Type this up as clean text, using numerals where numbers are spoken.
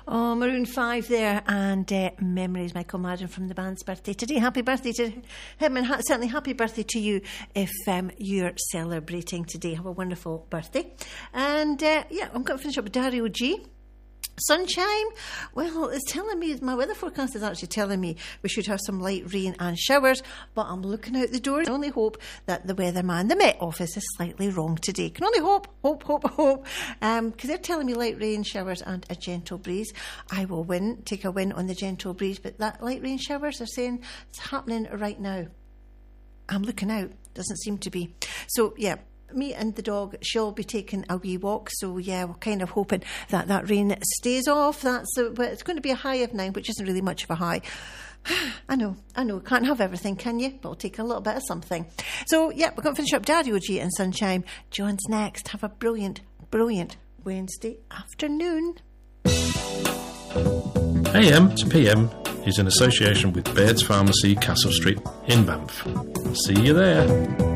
Oh, Maroon 5 there, and Memories, Michael Madden from the band's birthday today. Happy birthday to him, and certainly happy birthday to you if you're celebrating today. Have a wonderful birthday. And I'm going to finish up with Dario G. Sunshine. Well, it's telling me, my weather forecast is actually telling me we should have some light rain and showers, but I'm looking out the door. I only hope that the weatherman, the Met Office, is slightly wrong today. Can only hope. Because they're telling me light rain, showers and a gentle breeze. I will take a win on the gentle breeze, but that light rain showers are saying it's happening right now. I'm looking out. Doesn't seem to be. So, yeah. Me and the dog shall be taking a wee walk, so we're kind of hoping that rain stays off. But it's going to be a high of 9, which isn't really much of a high. I know, can't have everything, can you? But we'll take a little bit of something. So we're going to finish up Dario G and Sunshine. John's next. Have a brilliant Wednesday afternoon. AM to PM is in association with Baird's Pharmacy, Castle Street in Banff. See you there.